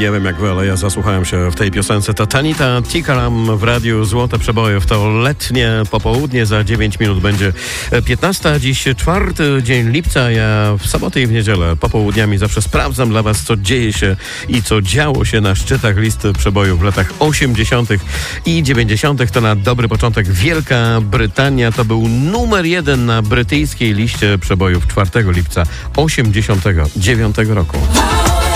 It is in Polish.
Nie wiem jak wy, ale ja zasłuchałem się w tej piosence. To Tanita Tikaram w radiu Złote Przeboje w to letnie popołudnie. Za 9 minut będzie 15. Dziś 4 dzień lipca. Ja w soboty i w niedzielę popołudniami zawsze sprawdzam dla was, co dzieje się i co działo się na szczytach listy przebojów w latach 80. i 90. To na dobry początek Wielka Brytania. To był numer 1 na brytyjskiej liście przebojów 4 lipca 89 roku.